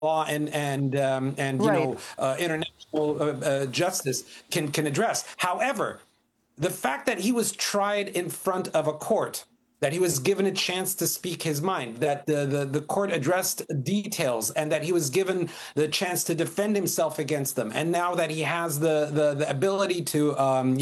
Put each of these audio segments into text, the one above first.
law and Right. international justice can address. However, the fact that he was tried in front of a court, that he was given a chance to speak his mind, that the court addressed details, and that he was given the chance to defend himself against them, and now that he has the ability to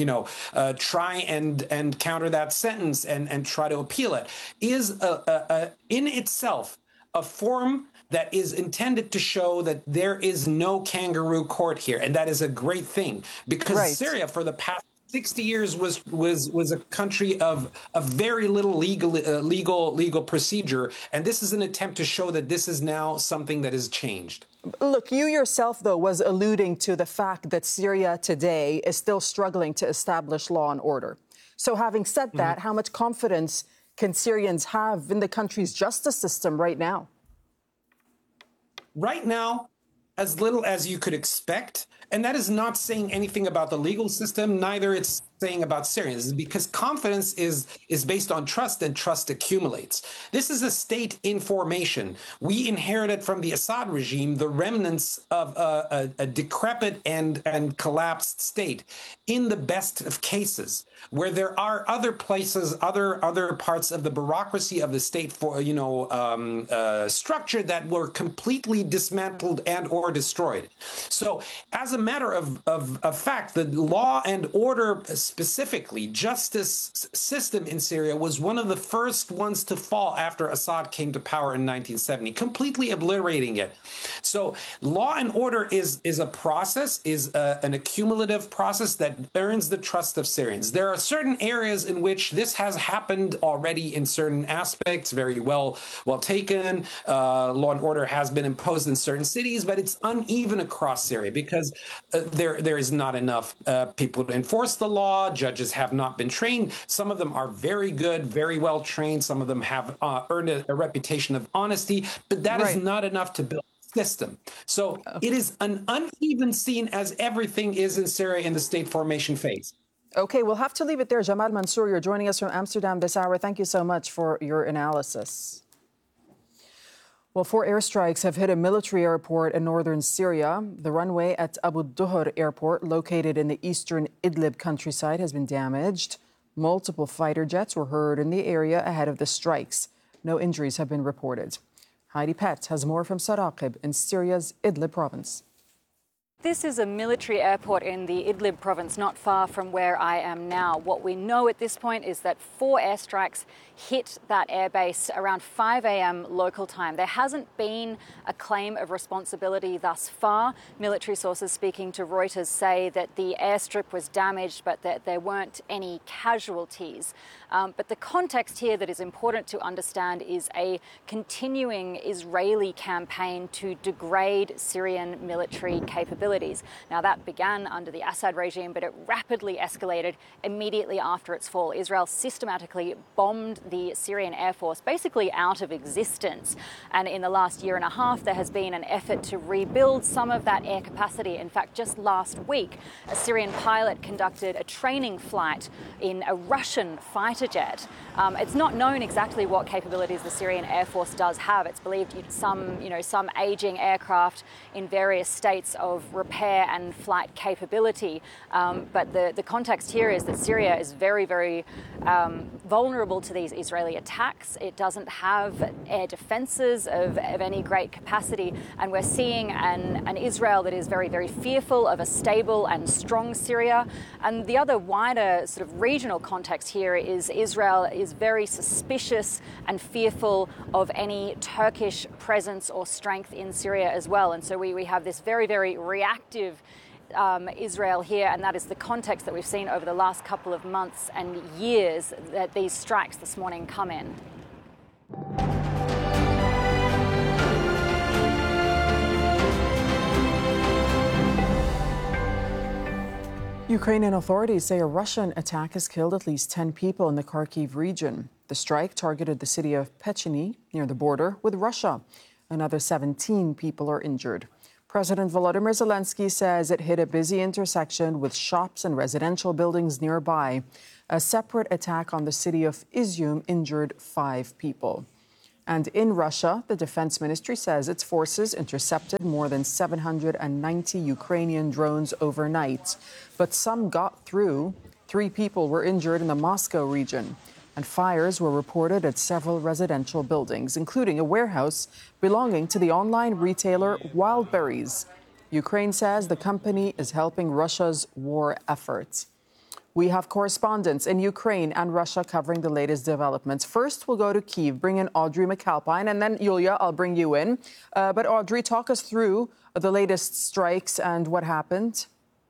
try and counter that sentence and try to appeal it, is in itself a form that is intended to show that there is no kangaroo court here, and that is a great thing, because Right. Syria for the past 60 years was a country of very little legal procedure, and this is an attempt to show that this is now something that has changed. Look, you yourself, though, was alluding to the fact that Syria today is still struggling to establish law and order. So having said that, how much confidence can Syrians have in the country's justice system right now? Right now, as little as you could expect. And that is not saying anything about the legal system, neither it's saying about Syrians, because confidence is based on trust, and trust accumulates. This is a state in formation. We inherited from the Assad regime the remnants of a decrepit and collapsed state, in the best of cases, where there are other places, other parts of the bureaucracy of the state for structure that were completely dismantled and or destroyed. So, as a matter of fact, the law and order, specifically justice system in Syria, was one of the first ones to fall after Assad came to power in 1970, completely obliterating it. So, law and order is a process, is an accumulative process that earns the trust of Syrians. There are certain areas in which this has happened already in certain aspects, very well taken. Law and order has been imposed in certain cities, but it's uneven across Syria because there is not enough people to enforce the law. Judges have not been trained. Some of them are very good, very well trained. Some of them have earned a reputation of honesty, but that is not enough to build system. So it is an uneven scene, as everything is in Syria in the state formation phase. Okay, we'll have to leave it there. Jamal Mansour, you're joining us from Amsterdam this hour. Thank you so much for your analysis. Well, 4 airstrikes have hit a military airport in northern Syria. The runway at Abu Duhur airport, located in the eastern Idlib countryside, has been damaged. Multiple fighter jets were heard in the area ahead of the strikes. No injuries have been reported. Heidi Pett has more from Saraqib in Syria's Idlib province. This is a military airport in the Idlib province, not far from where I am now. What we know at this point is that 4 airstrikes hit that airbase around 5 a.m. local time. There hasn't been a claim of responsibility thus far. Military sources speaking to Reuters say that the airstrip was damaged, but that there weren't any casualties. But the context here that is important to understand is a continuing Israeli campaign to degrade Syrian military capabilities. Now, that began under the Assad regime, but it rapidly escalated immediately after its fall. Israel systematically bombed the Syrian Air Force basically out of existence. And in the last year and a half, there has been an effort to rebuild some of that air capacity. In fact, just last week, a Syrian pilot conducted a training flight in a Russian fighter jet. It's not known exactly what capabilities the Syrian Air Force does have. It's believed some aging aircraft in various states of repair and flight capability. But the context here is that Syria is very, very vulnerable to these Israeli attacks. It doesn't have air defenses of any great capacity. And we're seeing an Israel that is very, very fearful of a stable and strong Syria. And the other wider sort of regional context here is Israel is very suspicious and fearful of any Turkish presence or strength in Syria as well. And so we have this very, very reactive Israel here, and that is the context that we've seen over the last couple of months and years that these strikes this morning come in. Ukrainian authorities say a Russian attack has killed at least 10 people in the Kharkiv region. The strike targeted the city of Pecheny near the border with Russia. Another 17 people are injured. President Volodymyr Zelensky says it hit a busy intersection with shops and residential buildings nearby. A separate attack on the city of Izium injured 5 people. And in Russia, the defense ministry says its forces intercepted more than 790 Ukrainian drones overnight. But some got through. 3 people were injured in the Moscow region. And fires were reported at several residential buildings, including a warehouse belonging to the online retailer Wildberries. Ukraine says the company is helping Russia's war efforts. We have correspondents in Ukraine and Russia covering the latest developments. First, we'll go to Kyiv, bring in Audrey McAlpine, and then, Yulia, I'll bring you in. But Audrey, talk us through the latest strikes and what happened.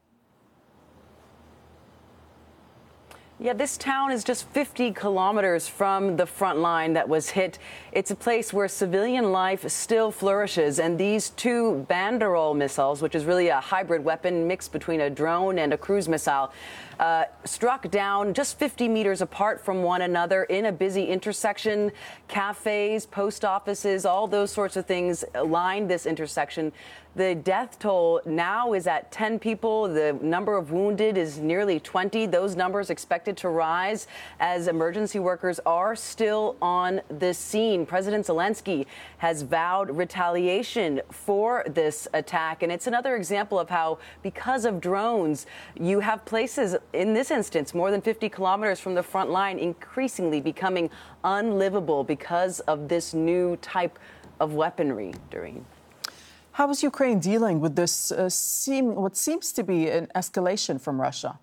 Yeah, this town is just 50 kilometers from the front line that was hit. It's a place where civilian life still flourishes. And these 2 Banderol missiles, which is really a hybrid weapon mixed between a drone and a cruise missile, struck down just 50 meters apart from one another in a busy intersection. Cafes, post offices, all those sorts of things lined this intersection. The death toll now is at 10 people. The number of wounded is nearly 20. Those numbers expected to rise as emergency workers are still on the scene. President Zelensky has vowed retaliation for this attack. And it's another example of how, because of drones, you have places, in this instance, more than 50 kilometers from the front line, increasingly becoming unlivable because of this new type of weaponry. How is Ukraine dealing with this what seems to be an escalation from Russia?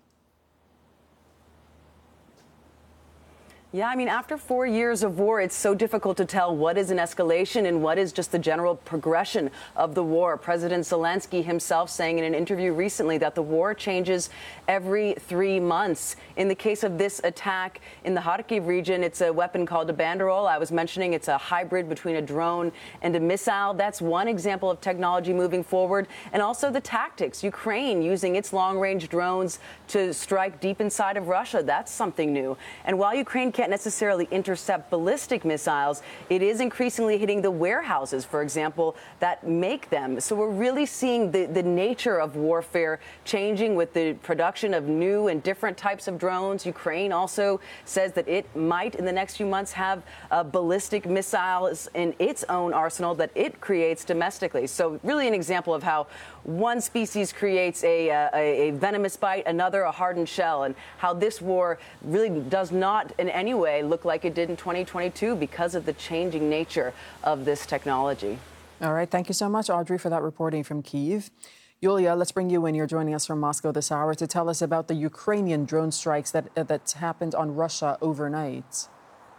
Yeah, I mean, after 4 years of war, it's so difficult to tell what is an escalation and what is just the general progression of the war. President Zelensky himself saying in an interview recently that the war changes every 3 months. In the case of this attack in the Kharkiv region, it's a weapon called a Banderol. I was mentioning it's a hybrid between a drone and a missile. That's one example of technology moving forward. And also the tactics. Ukraine using its long-range drones to strike deep inside of Russia. That's something new. And while Ukraine can't necessarily intercept ballistic missiles, it is increasingly hitting the warehouses, for example, that make them. So we're really seeing the nature of warfare changing with the production of new and different types of drones. Ukraine also says that it might, in the next few months, have ballistic missiles in its own arsenal that it creates domestically. So really an example of how one species creates a venomous bite, another a hardened shell, and how this war really does not in any way look like it did in 2022 because of the changing nature of this technology. All right. Thank you so much, Audrey, for that reporting from Kyiv. Yulia, let's bring you in. You're joining us from Moscow this hour to tell us about the Ukrainian drone strikes that happened on Russia overnight.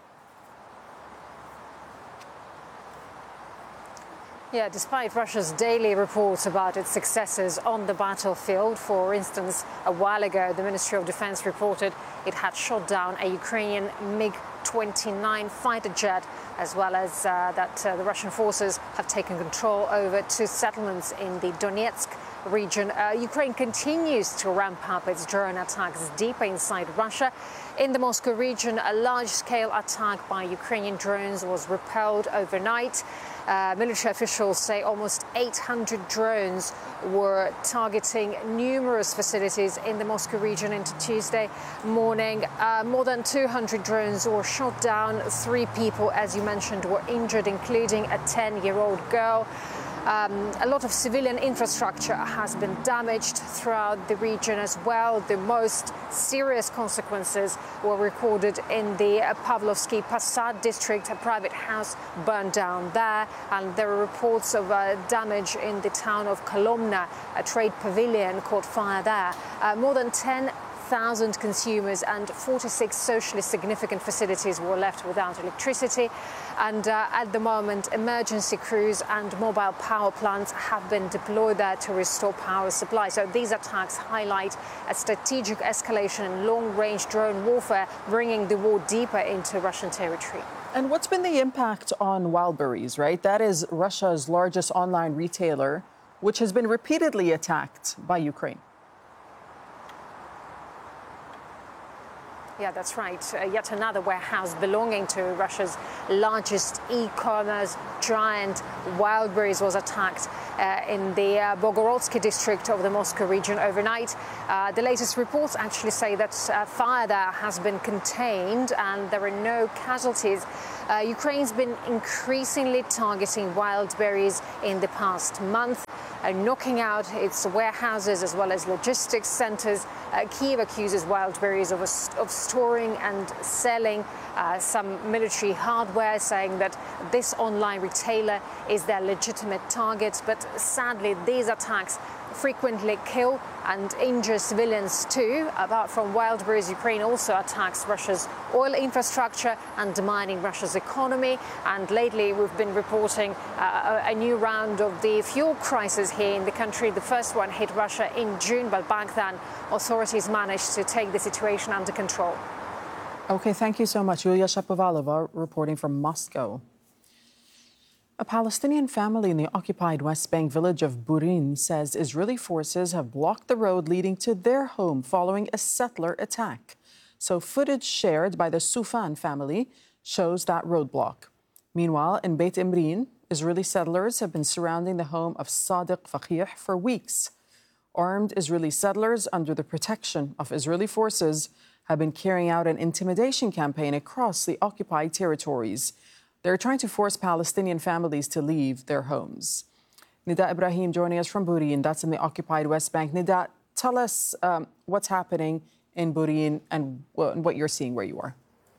Yeah, despite Russia's daily reports about its successes on the battlefield, for instance, a while ago, the Ministry of Defense reported it had shot down a Ukrainian MiG-29 fighter jet, as well as that the Russian forces have taken control over 2 settlements in the Donetsk region. Ukraine continues to ramp up its drone attacks deeper inside Russia. In the Moscow region, a large-scale attack by Ukrainian drones was repelled overnight. Military officials say almost 800 drones were targeting numerous facilities in the Moscow region into Tuesday morning. More than 200 drones were shot down. 3 people, as you mentioned, were injured, including a 10-year-old girl. A lot of civilian infrastructure has been damaged throughout the region as well. The most serious consequences were recorded in the Pavlovsky Posad district. A private house burned down there, and there are reports of damage in the town of Kolomna. A trade pavilion caught fire there. More than 10,000 consumers and 46 socially significant facilities were left without electricity. And at the moment, emergency crews and mobile power plants have been deployed there to restore power supply. So these attacks highlight a strategic escalation in long-range drone warfare, bringing the war deeper into Russian territory. And what's been the impact on Wildberries, right? That is Russia's largest online retailer, which has been repeatedly attacked by Ukraine. Yeah, that's right. Yet another warehouse belonging to Russia's largest e-commerce giant, Wildberries, was attacked in the Bogorodsky district of the Moscow region overnight. The latest reports actually say that fire there has been contained and there are no casualties. Ukraine's been increasingly targeting Wildberries in the past month, knocking out its warehouses as well as logistics centers. Kyiv accuses Wildberries of storing and selling some military hardware, saying that this online retailer is their legitimate target. But sadly, these attacks frequently kill and injure civilians too. Apart from Wildberries, Ukraine also attacks Russia's oil infrastructure, undermining Russia's economy. And lately, we've been reporting a new round of the fuel crisis here in the country. The first one hit Russia in June, but back then, authorities managed to take the situation under control. Okay, thank you so much. Yulia Shapovalova reporting from Moscow. A Palestinian family in the occupied West Bank village of Burin says Israeli forces have blocked the road leading to their home following a settler attack. So footage shared by the Soufan family shows that roadblock. Meanwhile, in Beit Imrin, Israeli settlers have been surrounding the home of Sadiq Fakih for weeks. Armed Israeli settlers under the protection of Israeli forces have been carrying out an intimidation campaign across the occupied territories. They're trying to force Palestinian families to leave their homes. Nida Ibrahim joining us from Burin, that's in the occupied West Bank. Nida, tell us what's happening in Burin and what you're seeing where you are.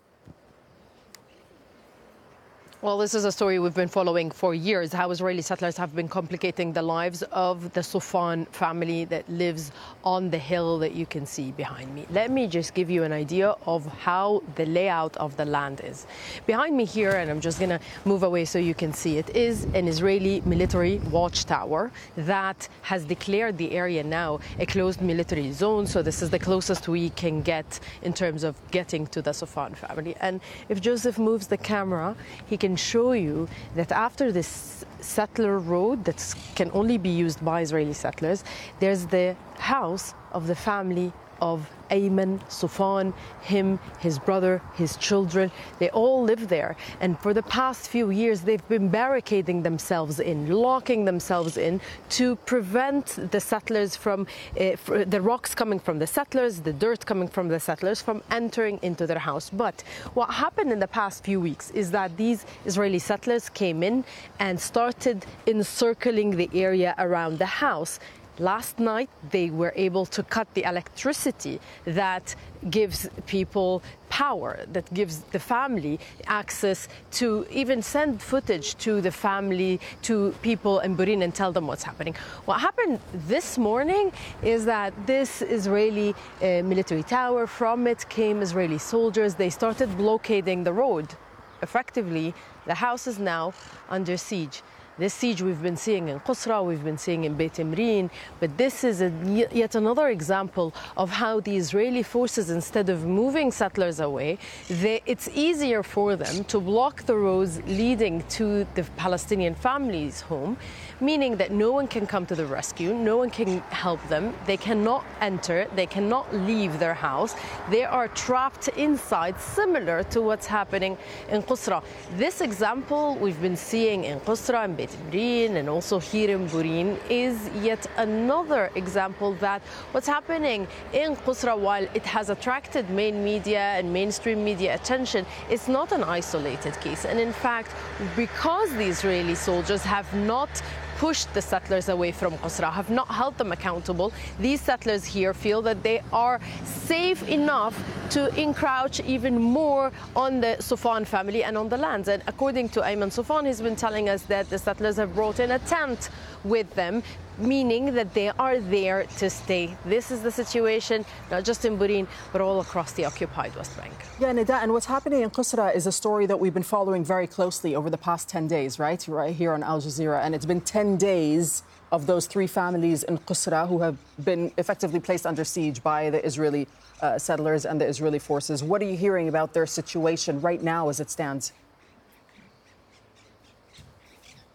Well, this is a story we've been following for years, how Israeli settlers have been complicating the lives of the Soufan family that lives on the hill that you can see behind me. Let me just give you an idea of how the layout of the land is. Behind me here, and I'm just going to move away so you can see it, is an Israeli military watchtower that has declared the area now a closed military zone. So this is the closest we can get in terms of getting to the Soufan family. And if Joseph moves the camera, he can show you that after this settler road that can only be used by Israeli settlers, there's the house of the family of Ayman Soufan, him, his brother, his children. They all live there. And for the past few years, they've been barricading themselves in, locking themselves in to prevent the settlers from, the rocks coming from the settlers, the dirt coming from the settlers from entering into their house. But what happened in the past few weeks is that these Israeli settlers came in and started encircling the area around the house. Last night, they were able to cut the electricity that gives people power, that gives the family access to even send footage to the family, to people in Burin and tell them what's happening. What happened this morning is that this Israeli military tower, from it came Israeli soldiers. They started blockading the road. Effectively, the house is now under siege. This siege we've been seeing in Qusra, we've been seeing in Beit Imrin, but this is yet another example of how the Israeli forces, instead of moving settlers away, it's easier for them to block the roads leading to the Palestinian family's home, meaning that no one can come to the rescue, no one can help them, they cannot enter, they cannot leave their house, they are trapped inside, similar to what's happening in Qusra. This example we've been seeing in Qusra and Beit Imrin and also here in Burin is yet another example that what's happening in Qusra, while it has attracted main media and mainstream media attention, it's not an isolated case. And in fact, because the Israeli soldiers have not pushed the settlers away from Qusra, have not held them accountable, these settlers here feel that they are safe enough to encroach even more on the Soufan family and on the lands. And according to Ayman Soufan, he's been telling us that the settlers have brought in a tent with them, meaning that they are there to stay. This is the situation, not just in Burin, but all across the occupied West Bank. Yeah, Nida, and what's happening in Qusra is a story that we've been following very closely over the past 10 days, right here on Al Jazeera. And it's been 10 days of those three families in Qusra who have been effectively placed under siege by the Israeli settlers and the Israeli forces. What are you hearing about their situation right now as it stands?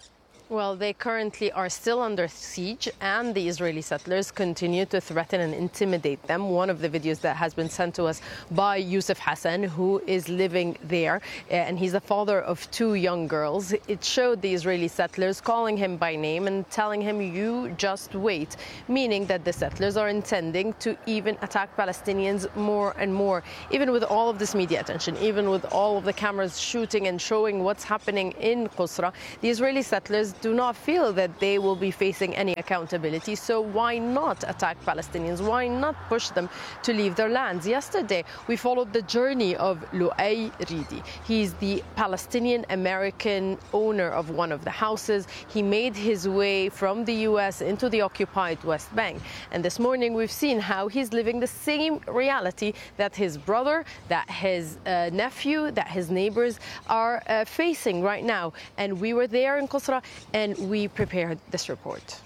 Well, they currently are still under siege, and the Israeli settlers continue to threaten and intimidate them. One of the videos that has been sent to us by Yusuf Hassan, who is living there, and he's the father of 2 young girls. It showed the Israeli settlers calling him by name and telling him, "You just wait," meaning that the settlers are intending to even attack Palestinians more and more. Even with all of this media attention, even with all of the cameras shooting and showing what's happening in Qusra, the Israeli settlers do not feel that they will be facing any accountability. So why not attack Palestinians? Why not push them to leave their lands? Yesterday, we followed the journey of Luay Ridi. He's the Palestinian-American owner of one of the houses. He made his way from the U.S. into the occupied West Bank. And this morning, we've seen how he's living the same reality that his brother, that his nephew, that his neighbors are facing right now. And we were there in Qusra, and we prepared this report.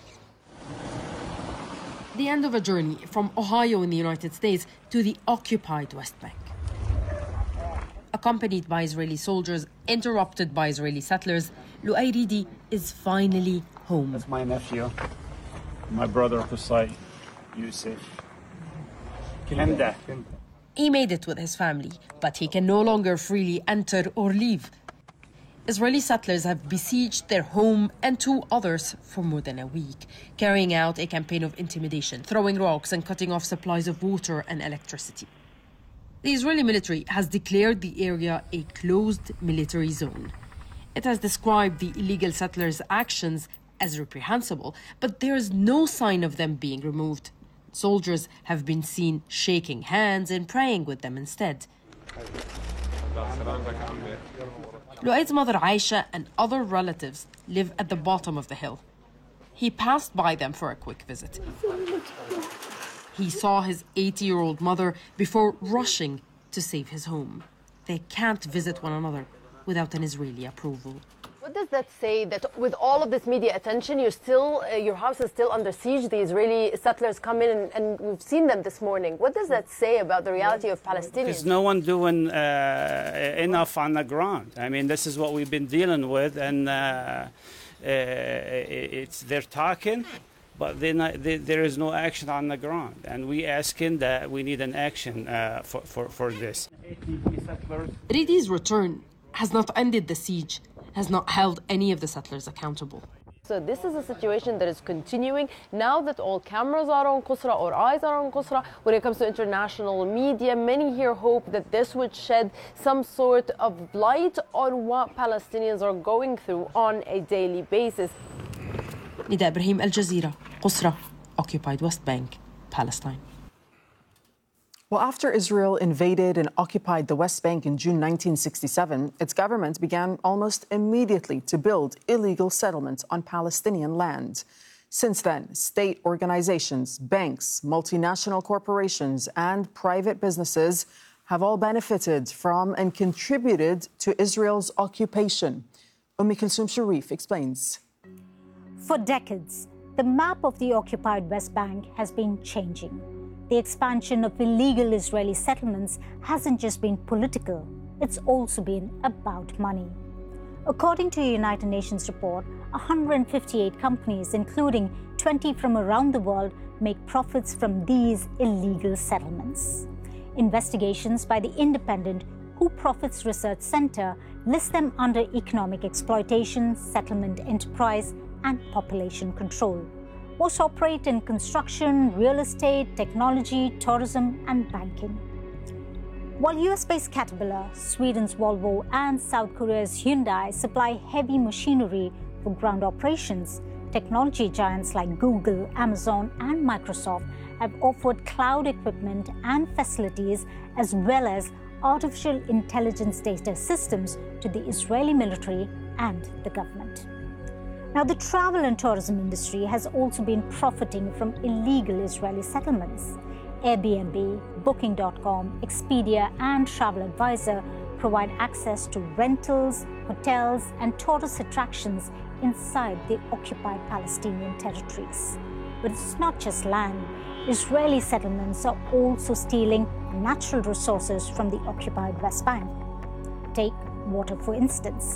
The end of a journey from Ohio in the United States to the occupied West Bank. Accompanied by Israeli soldiers, interrupted by Israeli settlers, Luay Ridi is finally home. That's my nephew, my brother Qusay, Yusuf. Kinda. He made it with his family, but he can no longer freely enter or leave. Israeli settlers have besieged their home and 2 others for more than a week, carrying out a campaign of intimidation, throwing rocks and cutting off supplies of water and electricity. The Israeli military has declared the area a closed military zone. It has described the illegal settlers' actions as reprehensible, but there is no sign of them being removed. Soldiers have been seen shaking hands and praying with them instead. Luay's mother Aisha and other relatives live at the bottom of the hill. He passed by them for a quick visit. He saw his 80-year-old mother before rushing to save his home. They can't visit one another without an Israeli approval. What does that say, that with all of this media attention, your house is still under siege? The Israeli settlers come in and we've seen them this morning. What does that say about the reality of Palestinians? There's no one doing enough on the ground. I mean, this is what we've been dealing with, and they're talking, but there is no action on the ground. And we asking that we need an action for this. Ridi's return has not ended the siege, has not held any of the settlers accountable. So this is a situation that is continuing now that all cameras are on Qusra, or eyes are on Qusra. When it comes to international media, many here hope that this would shed some sort of light on what Palestinians are going through on a daily basis. Nida Ibrahim, Al Jazeera, Qusra, occupied West Bank, Palestine. Well, after Israel invaded and occupied the West Bank in June 1967, its government began almost immediately to build illegal settlements on Palestinian land. Since then, state organizations, banks, multinational corporations, and private businesses have all benefited from and contributed to Israel's occupation. Kulsum Sharif explains. For decades, the map of the occupied West Bank has been changing. The expansion of illegal Israeli settlements hasn't just been political, it's also been about money. According to a United Nations report, 158 companies, including 20 from around the world, make profits from these illegal settlements. Investigations by the independent Who Profits Research Center list them under economic exploitation, settlement enterprise, and population control. Most operate in construction, real estate, technology, tourism, and banking. While US-based Caterpillar, Sweden's Volvo, and South Korea's Hyundai supply heavy machinery for ground operations, technology giants like Google, Amazon, and Microsoft have offered cloud equipment and facilities, as well as artificial intelligence data systems to the Israeli military and the government. Now, the travel and tourism industry has also been profiting from illegal Israeli settlements. Airbnb, Booking.com, Expedia, and TravelAdvisor provide access to rentals, hotels, and tourist attractions inside the occupied Palestinian territories. But it's not just land. Israeli settlements are also stealing natural resources from the occupied West Bank. Take water, for instance.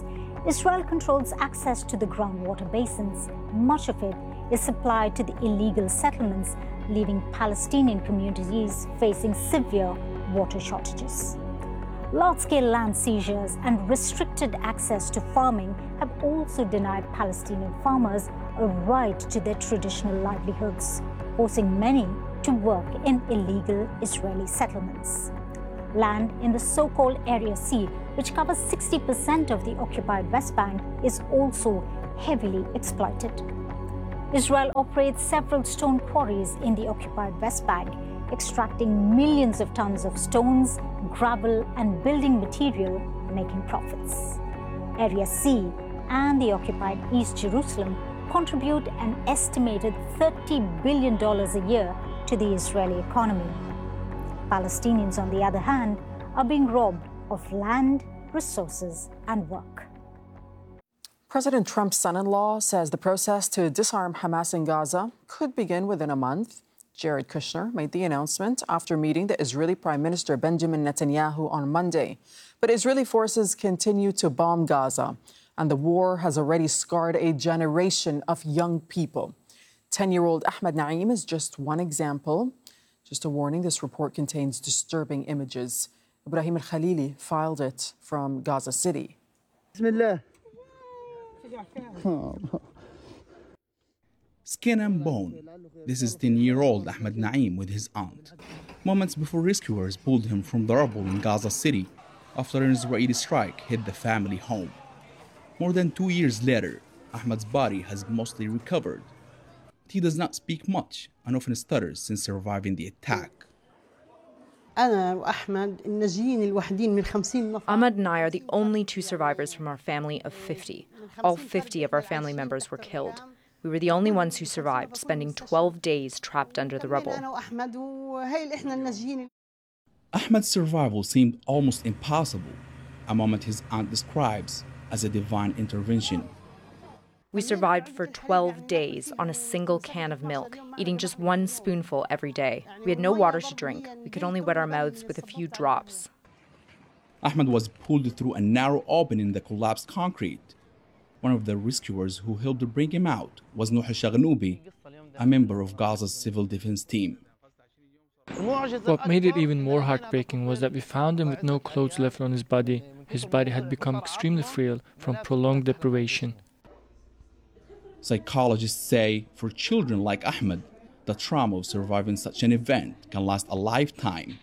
Israel controls access to the groundwater basins. Much of it is supplied to the illegal settlements, leaving Palestinian communities facing severe water shortages. Large-scale land seizures and restricted access to farming have also denied Palestinian farmers a right to their traditional livelihoods, forcing many to work in illegal Israeli settlements. Land in the so-called Area C, which covers 60% of the occupied West Bank, is also heavily exploited. Israel operates several stone quarries in the occupied West Bank, extracting millions of tons of stones, gravel, and building material, making profits. Area C and the occupied East Jerusalem contribute an estimated $30 billion a year to the Israeli economy. Palestinians, on the other hand, are being robbed of land, resources, and work. President Trump's son-in-law says the process to disarm Hamas in Gaza could begin within a month. Jared Kushner made the announcement after meeting the Israeli Prime Minister Benjamin Netanyahu on Monday. But Israeli forces continue to bomb Gaza, and the war has already scarred a generation of young people. 10-year-old Ahmed Naim is just one example. Just a warning, this report contains disturbing images. Ibrahim Al-Khalili filed it from Gaza City. Bismillah. Skin and bone. This is 10-year-old Ahmed Naim with his aunt. Moments before rescuers pulled him from the rubble in Gaza City after an Israeli strike hit the family home. More than 2 years later, Ahmed's body has mostly recovered. He does not speak much and often stutters since surviving the attack. Ahmed and I are the only two survivors from our family of 50. All 50 of our family members were killed. We were the only ones who survived, spending 12 days trapped under the rubble. Ahmed's survival seemed almost impossible, a moment his aunt describes as a divine intervention. We survived for 12 days on a single can of milk, eating just one spoonful every day. We had no water to drink. We could only wet our mouths with a few drops. Ahmed was pulled through a narrow opening in the collapsed concrete. One of the rescuers who helped to bring him out was Nuh Shaghnoubi, a member of Gaza's civil defense team. What made it even more heartbreaking was that we found him with no clothes left on his body. His body had become extremely frail from prolonged deprivation. Psychologists say for children like Ahmed, the trauma of surviving such an event can last a lifetime.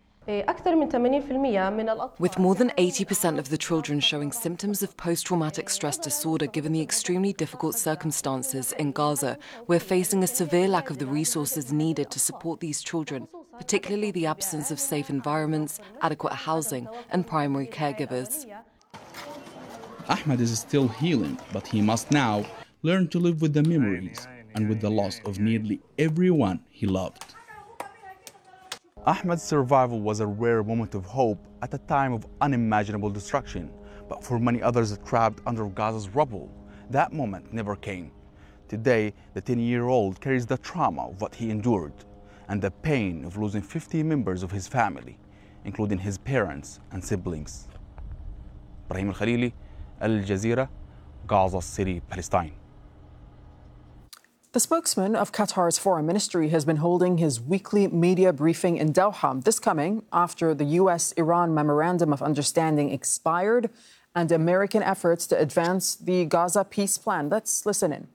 With more than 80% of the children showing symptoms of post-traumatic stress disorder given the extremely difficult circumstances in Gaza, we're facing a severe lack of the resources needed to support these children, particularly the absence of safe environments, adequate housing, and primary caregivers. Ahmed is still healing, but he must now learn to live with the memories and with the loss of nearly everyone he loved. Ahmed's survival was a rare moment of hope at a time of unimaginable destruction. But for many others trapped under Gaza's rubble, that moment never came. Today, the 10-year-old carries the trauma of what he endured and the pain of losing 50 members of his family, including his parents and siblings. Ibrahim Al-Khalili, Al Jazeera, Gaza City, Palestine. The spokesman of Qatar's foreign ministry has been holding his weekly media briefing in Doha, this coming after the U.S.-Iran Memorandum of Understanding expired and American efforts to advance the Gaza peace plan. Let's listen in.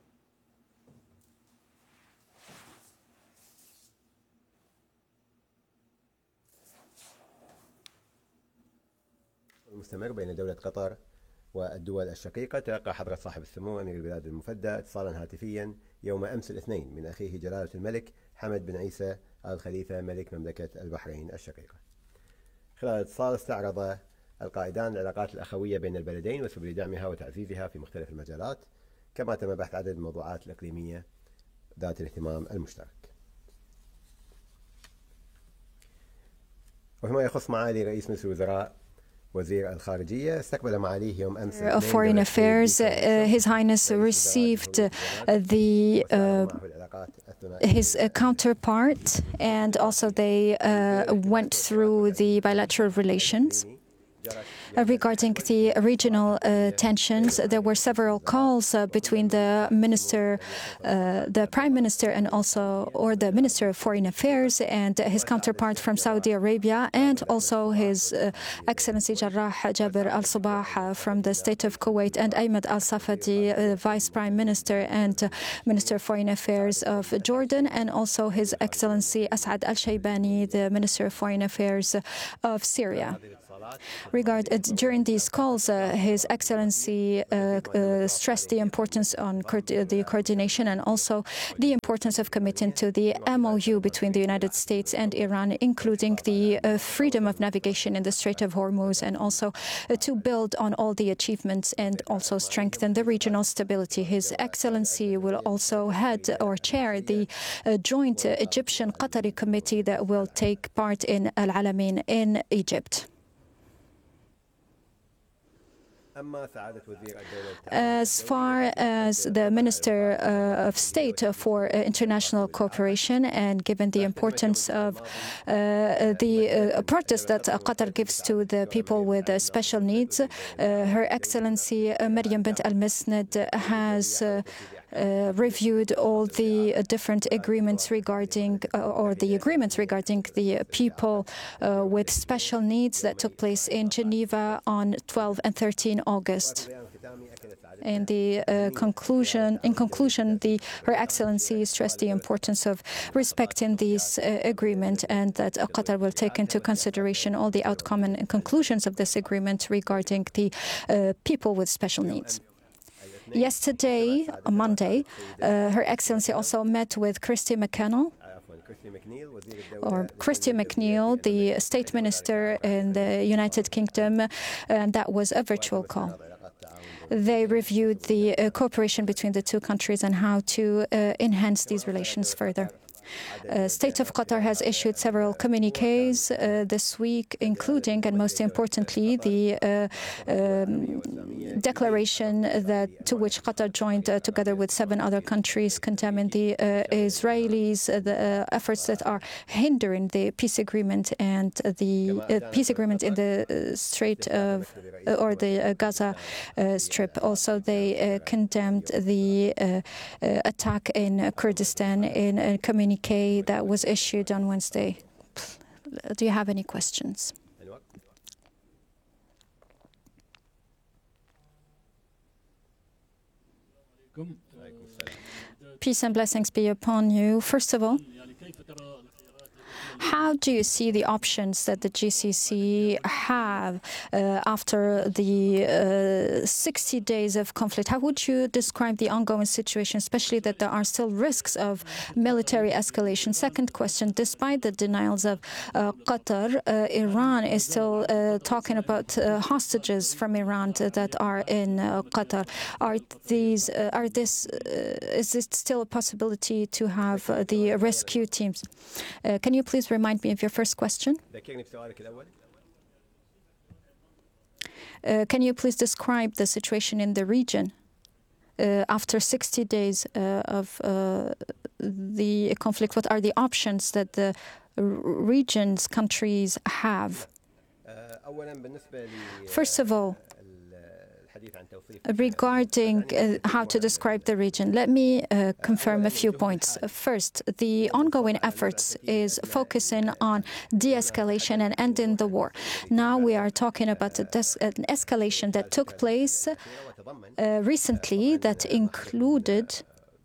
المستمر بين دولة قطر والدول الشقيقة. تلقى حضرة صاحب السمو أمير البلاد المفدى اتصالا هاتفيا يوم أمس الاثنين من أخيه جلالة الملك حمد بن عيسى آل خليفة ملك مملكة البحرين الشقيقة. خلال الاتصال استعرض القائدان العلاقات الأخوية بين البلدين وسبل دعمها وتعزيزها في مختلف المجالات، كما تم بحث عدد الموضوعات الإقليمية ذات الاهتمام المشترك. وفيما يخص معالي رئيس مجلس الوزراء وزير الخارجية استقبل معاليه يوم أمس of Foreign Affairs, His Highness received his counterpart, and also they went through the bilateral relations. regarding the regional tensions. There were several calls between the Prime Minister and the Minister of Foreign Affairs and his counterpart from Saudi Arabia, and also His Excellency Jarrah Jabir al-Sabah from the State of Kuwait, and Ahmed al-Safadi, Vice Prime Minister and Minister of Foreign Affairs of Jordan, and also His Excellency Asad al-Shaybani, the Minister of Foreign Affairs of Syria. During these calls, His Excellency stressed the importance on the coordination and also the importance of committing to the MOU between the United States and Iran, including the freedom of navigation in the Strait of Hormuz, and also to build on all the achievements and also strengthen the regional stability. His Excellency will also head or chair the joint Egyptian-Qatari committee that will take part in Al Alamein in Egypt. As far as the Minister of State for International Cooperation, and given the importance of the protest that Qatar gives to the people with special needs, Her Excellency Maryam bint al-Misnad has reviewed all the different agreements regarding the people with special needs that took place in Geneva on 12 and 13 August. In conclusion, Her Excellency stressed the importance of respecting this agreement, and that Qatar will take into consideration all the outcome and conclusions of this agreement regarding the people with special needs. Yesterday, on Monday, Her Excellency also met with Christy McNeil, the State Minister in the United Kingdom, and that was a virtual call. They reviewed the cooperation between the two countries and how to enhance these relations further. State of Qatar has issued several communiques this week, including, and most importantly, the declaration to which Qatar joined together with 7 other countries, condemning the Israelis, the efforts that are hindering the peace agreement and the peace agreement in the Strait of or the Gaza Strip. Also, they condemned the attack in Kurdistan in a communique that was issued on Wednesday. Do you have any questions? Peace and blessings be upon you. First of all, how do you see the options that the GCC have after the 60 days of conflict? How would you describe the ongoing situation, especially that there are still risks of military escalation? Second question, despite the denials of Qatar, Iran is still talking about hostages from Iran that are in Qatar. Is it still a possibility to have the rescue teams? Can you please remind me of your first question? Can you please describe the situation in the region after 60 days of the conflict? What are the options that the region's countries have? First of all, regarding how to describe the region, let me confirm a few points. First, the ongoing efforts is focusing on de-escalation and ending the war. Now we are talking about an escalation that took place recently that included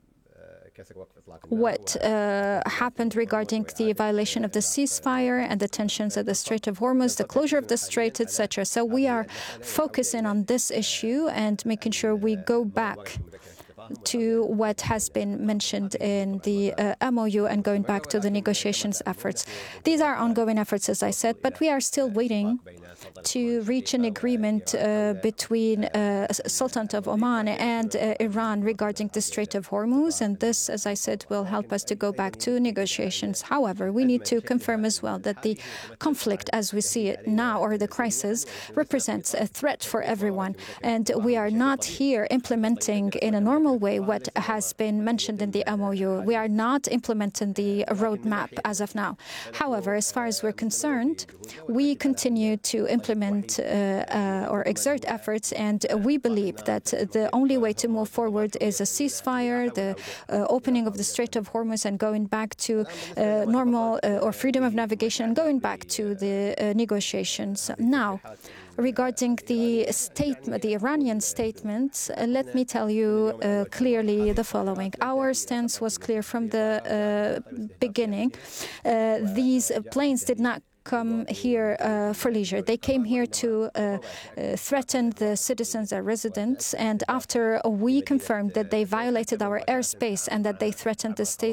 what happened regarding the violation of the ceasefire and the tensions at the Strait of Hormuz, the closure of the strait, etc. So we are focusing on this issue and making sure we go back to what has been mentioned in the MOU and going back to the negotiations efforts. These are ongoing efforts, as I said, but we are still waiting to reach an agreement between Sultanate of Oman and Iran regarding the Strait of Hormuz, and this, as I said, will help us to go back to negotiations. However, we need to confirm as well that the conflict, as we see it now, or the crisis, represents a threat for everyone, and we are not here implementing in a normal no way what has been mentioned in the MOU. We are not implementing the roadmap as of now. However, as far as we're concerned, we continue to implement or exert efforts, and we believe that the only way to move forward is a ceasefire, the opening of the Strait of Hormuz, and going back to normal or freedom of navigation, and going back to the negotiations. Now, regarding the statement, the Iranian statement, let me tell you clearly the following. Our stance was clear from the beginning. These planes did not come here for leisure. They came here to threaten the citizens and residents, and after we confirmed that they violated our airspace and that they threatened the state